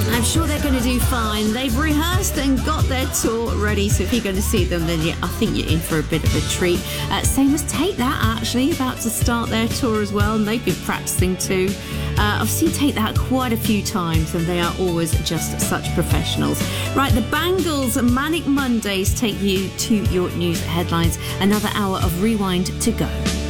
I'm sure they're going to do fine. They've rehearsed and got their tour ready, so if you're going to see them, then I think you're in for a bit of a treat. Same as Take That, actually, about to start their tour as well, and they've been practicing too. I've seen Take That quite a few times, and they are always just such professionals. Right, the Bangles Manic Mondays take you to your news headlines. Another hour of Rewind to go.